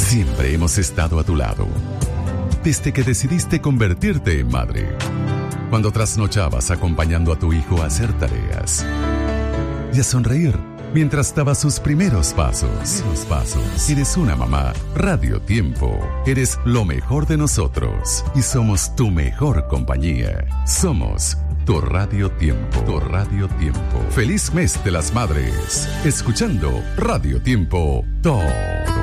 Siempre hemos estado a tu lado. Desde que decidiste convertirte en madre. Cuando trasnochabas acompañando a tu hijo a hacer tareas. Y a sonreír mientras daba sus primeros pasos. Eres una mamá. Radio Tiempo. Eres lo mejor de nosotros. Y somos tu mejor compañía. Somos tu Radio Tiempo. Tu Radio Tiempo. Feliz mes de las madres. Escuchando Radio Tiempo. Top.